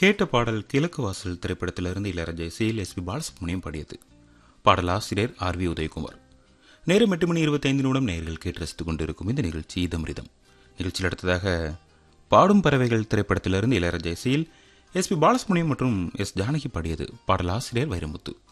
கேட்ட பாடல் கிழக்கு வாசல் திரைப்படத்திலிருந்து இளையராஜா இசையில் எஸ் பி பாலசுப்ரமணியம் பாடியது. பாடலாசிரியர் ஆர் வி உதயகுமார். நேரம் 8:25 நேயர்கள் கேட்டு ரசித்துக் கொண்டிருக்கும் இந்த நிகழ்ச்சி இதமிருதம். நிகழ்ச்சியில் அடுத்ததாக பாடும் பறவைகள் திரைப்படத்திலிருந்து இளையராஜா இசையில் எஸ் பி பாலசுப்ரமணியம் மற்றும் எஸ் ஜானகி பாடியது. பாடலாசிரியர் வைரமுத்து.